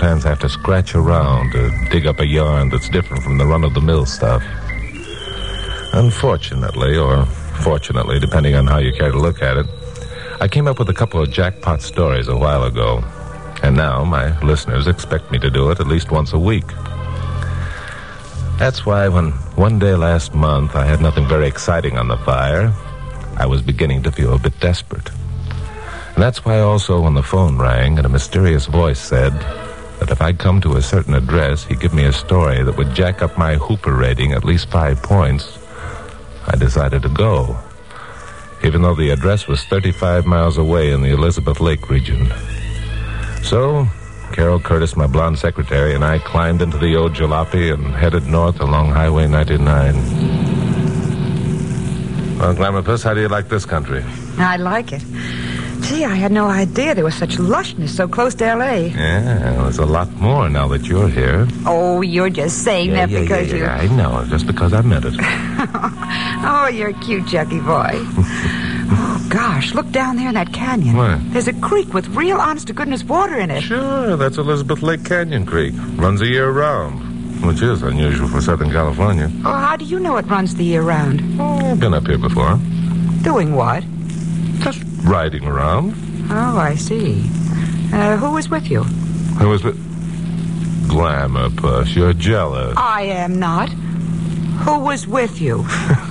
sometimes I have to scratch around to dig up a yarn that's different from the run-of-the-mill stuff. Unfortunately, or fortunately, depending on how you care to look at it, I came up with a couple of jackpot stories a while ago. And now my listeners expect me to do it at least once a week. That's why when one day last month I had nothing very exciting on the fire, I was beginning to feel a bit desperate. And that's why also when the phone rang and a mysterious voice said that if I'd come to a certain address, he'd give me a story that would jack up my Hooper rating at least 5 points, I decided to go, even though the address was 35 miles away in the Elizabeth Lake region. So, Carol Curtis, my blonde secretary, and I climbed into the old jalopy and headed north along Highway 99. Well, Glamourpuss, how do you like this country? I like it. Gee, I had no idea there was such lushness so close to L.A. Yeah, there's a lot more now that you're here. Oh, you're just saying that because you... I know, just because I meant it. Oh, you're a cute, Chucky boy. Oh, gosh, look down there in that canyon. What? There's a creek with real honest-to-goodness water in it. Sure, that's Elizabeth Lake Canyon Creek. Runs the year round, which is unusual for Southern California. Oh, how do you know it runs the year round? Oh, I've been up here before. Doing what? Just riding around. Oh, I see. Who was with you? Who was with... Glamourpuss, you're jealous. I am not. Who was with you?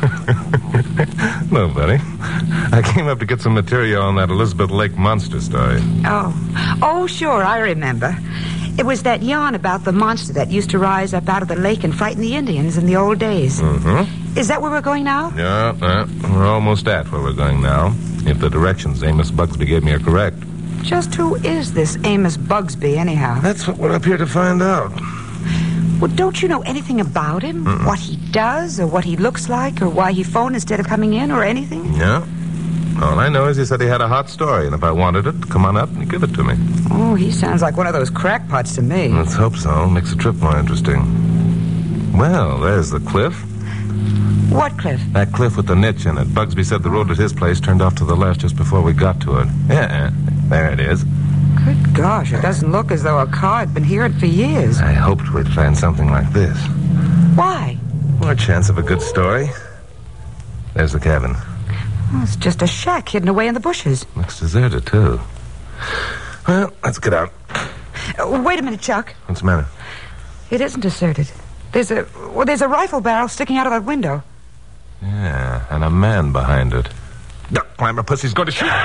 Nobody. I came up to get some material on that Elizabeth Lake monster story. Oh, sure, I remember. It was that yarn about the monster that used to rise up out of the lake and frighten the Indians in the old days. Mm-hmm. Is that where we're going now? Yeah, we're almost at where we're going now, if the directions Amos Bugsby gave me are correct. Just who is this Amos Bugsby, anyhow? That's what we're up here to find out. Well, don't you know anything about him? Mm-mm. What he does, or what he looks like, or why he phoned instead of coming in, or anything? Yeah. All I know is he said he had a hot story, and if I wanted it, come on up and give it to me. Oh, he sounds like one of those crackpots to me. Let's hope so. Makes the trip more interesting. Well, there's the cliff. What cliff? That cliff with the niche in it. Bugsby said the road at his place turned off to the left just before we got to it. Yeah, there it is. Good gosh, it doesn't look as though a car had been here for years. I hoped we'd find something like this. Why? More chance of a good story. There's the cabin. Oh, it's just a shack hidden away in the bushes. Looks deserted, too. Well, let's get out. Wait a minute, Chuck. What's the matter? It isn't deserted. There's a rifle barrel sticking out of that window. Yeah, and a man behind it. Duck, Glamourpuss, he's going to shoot.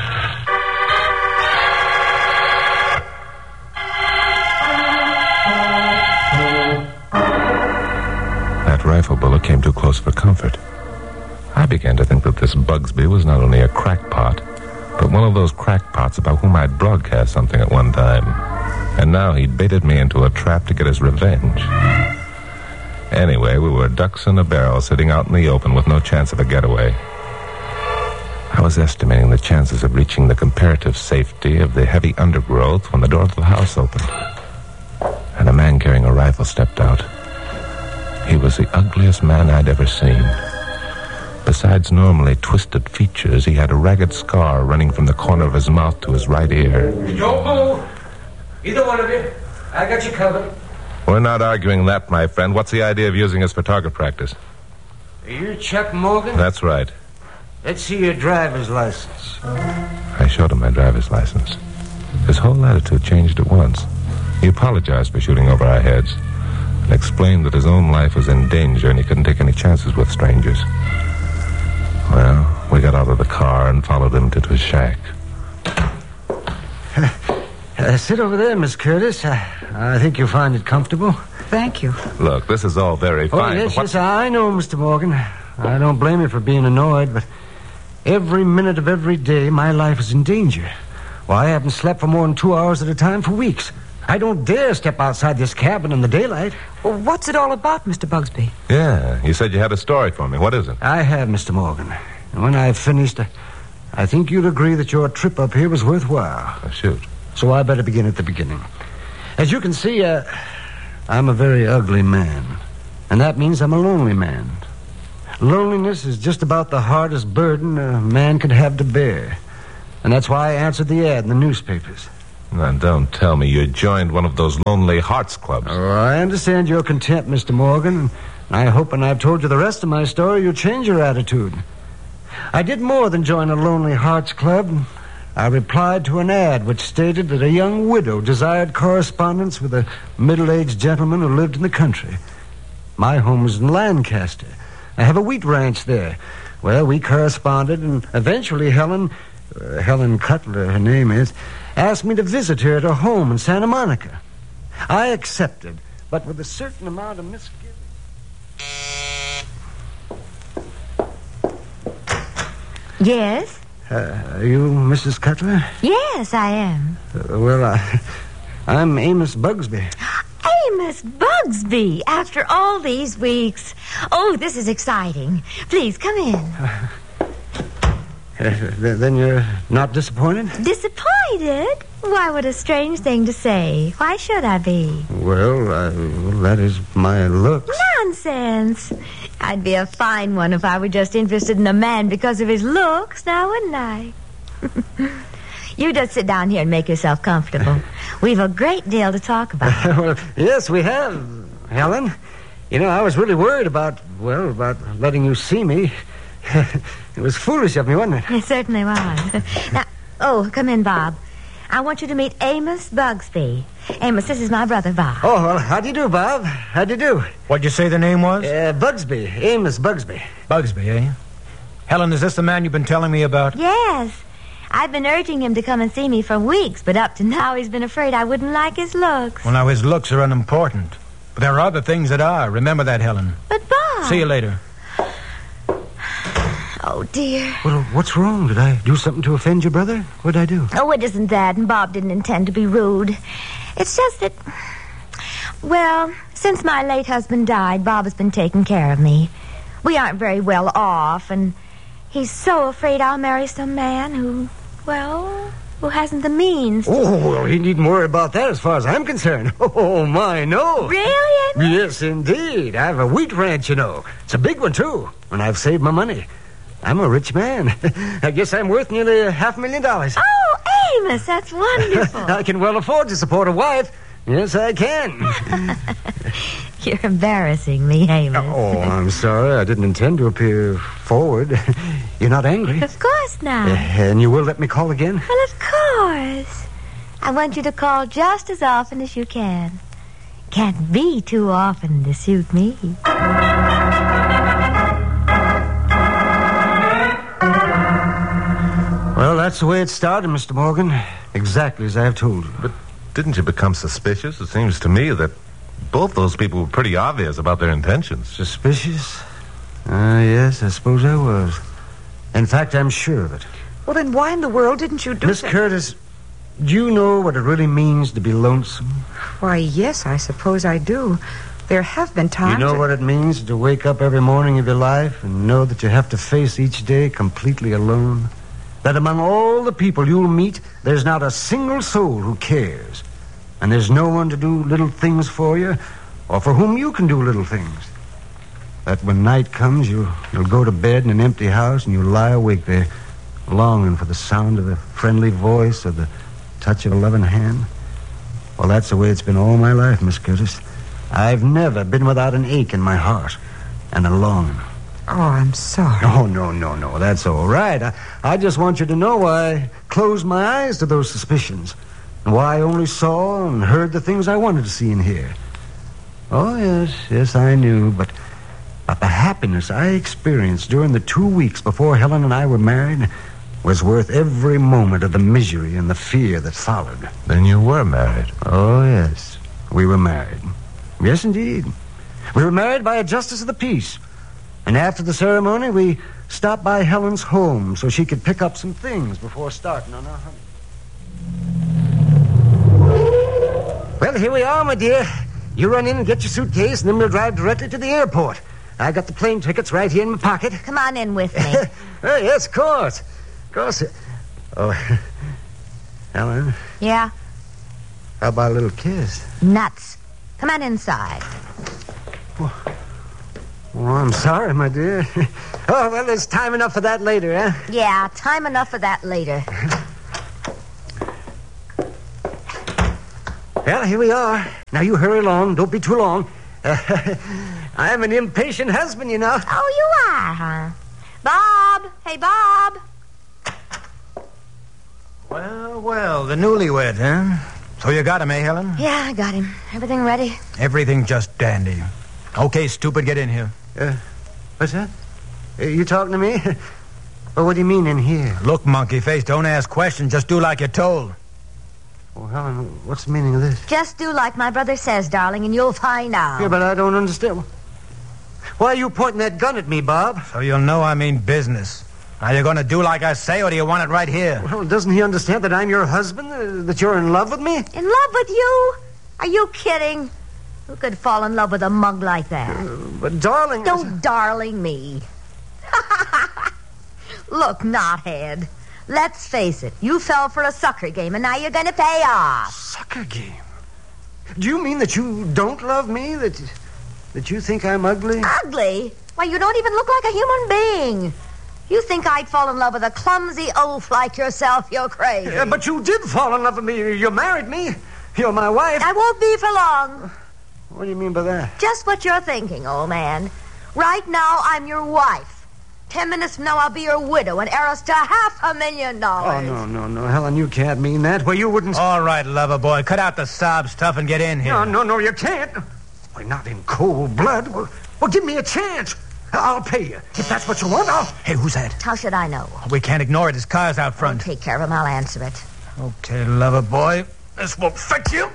That rifle bullet came too close for comfort. I began to think that this Bugsby was not only a crackpot, but one of those crackpots about whom I'd broadcast something at one time. And now he'd baited me into a trap to get his revenge. Anyway, we were ducks in a barrel sitting out in the open with no chance of a getaway. I was estimating the chances of reaching the comparative safety of the heavy undergrowth when the door to the house opened. And a man carrying a rifle stepped out. He was the ugliest man I'd ever seen. Besides normally twisted features, he had a ragged scar running from the corner of his mouth to his right ear. Don't move. Either one of you. I got you covered. We're not arguing that, my friend. What's the idea of using us for target practice? You're Chuck Morgan? That's right. Let's see your driver's license. I showed him my driver's license. His whole attitude changed at once. He apologized for shooting over our heads and explained that his own life was in danger and he couldn't take any chances with strangers. Well, we got out of the car and followed him to his shack. Sit over there, Miss Curtis. I think you'll find it comfortable. Thank you. Look, this is all very fine. Oh, yes, I know, Mr. Morgan. I don't blame you for being annoyed, but every minute of every day, my life is in danger. Why, I haven't slept for more than 2 hours at a time for weeks. I don't dare step outside this cabin in the daylight. Well, what's it all about, Mr. Bugsby? Yeah, you said you had a story for me. What is it? I have, Mr. Morgan. And when I've finished, I think you'll agree that your trip up here was worthwhile. Oh, shoot. So I better begin at the beginning. As you can see, I'm a very ugly man. And that means I'm a lonely man. Loneliness is just about the hardest burden a man could have to bear. And that's why I answered the ad in the newspapers. Now, don't tell me you joined one of those Lonely Hearts clubs. Oh, I understand your contempt, Mr. Morgan. I hope when I've told you the rest of my story, you'll change your attitude. I did more than join a Lonely Hearts Club. I replied to an ad which stated that a young widow desired correspondence with a middle-aged gentleman who lived in the country. My home was in Lancaster. I have a wheat ranch there. Well, we corresponded, and eventually Helen Cutler, her name is, asked me to visit her at her home in Santa Monica. I accepted, but with a certain amount of misgiving. Yes? Are you Mrs. Cutler? Yes, I am. I'm Amos Bugsby. Amos Bugsby, after all these weeks. Oh, this is exciting. Please, come in. Then you're not disappointed? Disappointed? Why, what a strange thing to say. Why should I be? Well, that is my looks. Nonsense. I'd be a fine one if I were just interested in a man because of his looks, now wouldn't I? You just sit down here and make yourself comfortable. We've a great deal to talk about. Well, yes, we have, Helen. You know, I was really worried about letting you see me. It was foolish of me, wasn't it? It certainly was. Now, come in, Bob. I want you to meet Amos Bugsby. Amos, this is my brother, Bob. Oh, well, how do you do, Bob? How do you do? What'd you say the name was? Bugsby. Amos Bugsby. Bugsby, eh? Helen, is this the man you've been telling me about? Yes. I've been urging him to come and see me for weeks, but up to now he's been afraid I wouldn't like his looks. Well, now, his looks are unimportant. But there are other things that are. Remember that, Helen. But, Bob... See you later. Oh, dear. Well, what's wrong? Did I do something to offend your brother? What'd I do? Oh, it isn't that, and Bob didn't intend to be rude. It's just that... Well, since my late husband died, Bob has been taking care of me. We aren't very well off, and he's so afraid I'll marry some man who hasn't the means. Oh, well, he needn't worry about that as far as I'm concerned. Oh, my, no. Really, Amos? Yes, indeed. I have a wheat ranch, you know. It's a big one, too, and I've saved my money. I'm a rich man. I guess I'm worth nearly $500,000. Oh, Amos, that's wonderful. I can well afford to support a wife. Yes, I can. You're embarrassing me, Amos. Oh, I'm sorry. I didn't intend to appear forward. You're not angry? Of course not. And you will let me call again? Well, of course. I want you to call just as often as you can. Can't be too often to suit me. Well, that's the way it started, Mr. Morgan. Exactly as I have told you. But didn't you become suspicious? It seems to me that both those people were pretty obvious about their intentions. Suspicious? Yes, I suppose I was. In fact, I'm sure of it. Well, then why in the world didn't you do Miss Curtis, do you know what it really means to be lonesome? Why, yes, I suppose I do. There have been times... You know what it means to wake up every morning of your life and know that you have to face each day completely alone? That among all the people you'll meet, there's not a single soul who cares. And there's no one to do little things for you, or for whom you can do little things. That when night comes, you'll go to bed in an empty house and you'll lie awake there, longing for the sound of a friendly voice or the touch of a loving hand. Well, that's the way it's been all my life, Miss Curtis. I've never been without an ache in my heart and a longing. Oh, I'm sorry. Oh, no. That's all right. I just want you to know why I closed my eyes to those suspicions and why I only saw and heard the things I wanted to see and hear. Oh, yes, I knew, but the happiness I experienced during the 2 weeks before Helen and I were married was worth every moment of the misery and the fear that followed. Then you were married? Oh, yes. We were married. Yes, indeed. We were married by a justice of the peace. And after the ceremony, we stopped by Helen's home so she could pick up some things before starting on our honeymoon. Well, here we are, my dear. You run in and get your suitcase, and then we'll drive directly to the airport. I got the plane tickets right here in my pocket. Come on in with me. Oh, yes, of course. Of course. Oh, Helen. Yeah? How about a little kiss? Nuts. Come on inside. Oh, I'm sorry, my dear. Oh, well, there's time enough for that later, huh? Yeah, time enough for that later. Well, here we are. Now you hurry along. Don't be too long. I'm an impatient husband, you know. Oh, you are, huh? Bob! Hey, Bob! Well, the newlywed, huh? So you got him, eh, Helen? Yeah, I got him. Everything ready? Everything just dandy. Okay, stupid, get in here. What's that? You talking to me? Well, what do you mean in here? Look, monkey face, don't ask questions. Just do like you're told. Well, Helen, what's the meaning of this? Just do like my brother says, darling, and you'll find out. Yeah, but I don't understand. Why are you pointing that gun at me, Bob? So you'll know I mean business. Are you going to do like I say, or do you want it right here? Well, doesn't he understand that I'm your husband? That you're in love with me? In love with you? Are you kidding? Who could fall in love with a mug like that? But, darling... Don't darling me. Look, knothead. Let's face it. You fell for a sucker game, and now you're going to pay off. Sucker game? Do you mean that you don't love me? That you think I'm ugly? Ugly? Why, you don't even look like a human being. You think I'd fall in love with a clumsy oaf like yourself? You're crazy. Yeah, but you did fall in love with me. You married me. You're my wife. I won't be for long. What do you mean by that? Just what you're thinking, old man. Right now, I'm your wife. 10 minutes from now, I'll be your widow and heiress to $500,000. Oh, no, Helen, you can't mean that. Well, you wouldn't... All right, lover boy, cut out the sob stuff and get in here. No, you can't. Why, not in cold blood. Well, give me a chance. I'll pay you. If that's what you want, I'll... Hey, who's that? How should I know? We can't ignore it. His car's out front. Take care of him. I'll answer it. Okay, lover boy. This will fix you.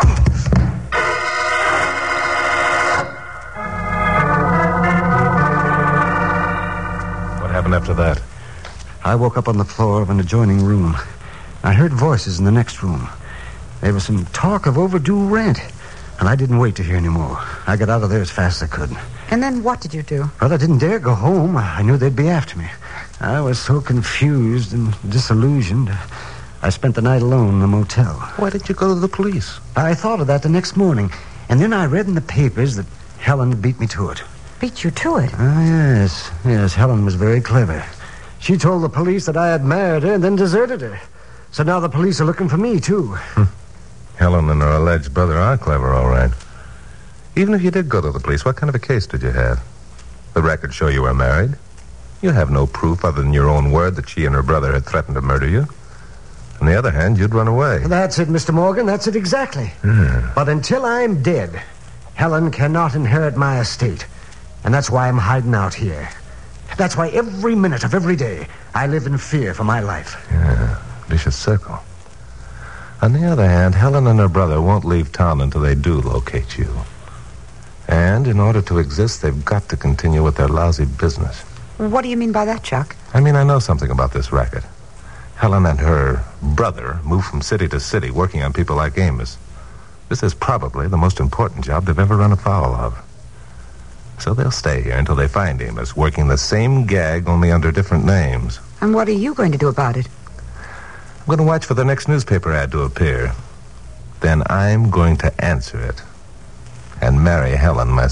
What happened after that? I woke up on the floor of an adjoining room. I heard voices in the next room. There was some talk of overdue rent, and I didn't wait to hear any more. I got out of there as fast as I could. And then what did you do? Well, I didn't dare go home. I knew they'd be after me. I was so confused and disillusioned. I spent the night alone in the motel. Why didn't you go to the police? I thought of that the next morning, and then I read in the papers that Helen had beat me to it. Beat you to it? Ah, yes, Helen was very clever. She told the police that I had married her and then deserted her. So now the police are looking for me, too. Helen and her alleged brother are clever, all right. Even if you did go to the police, what kind of a case did you have? The records show you were married. You have no proof other than your own word that she and her brother had threatened to murder you. On the other hand, you'd run away. That's it, Mr. Morgan. That's it exactly. But until I'm dead, Helen cannot inherit my estate. And that's why I'm hiding out here. That's why every minute of every day I live in fear for my life. Yeah, vicious circle. On the other hand, Helen and her brother won't leave town until they do locate you. And in order to exist, they've got to continue with their lousy business. What do you mean by that, Chuck? I mean, I know something about this racket. Helen and her brother move from city to city working on people like Amos. This is probably the most important job they've ever run afoul of. So they'll stay here until they find Amos working the same gag, only under different names. And what are you going to do about it? I'm going to watch for the next newspaper ad to appear. Then I'm going to answer it and marry Helen myself.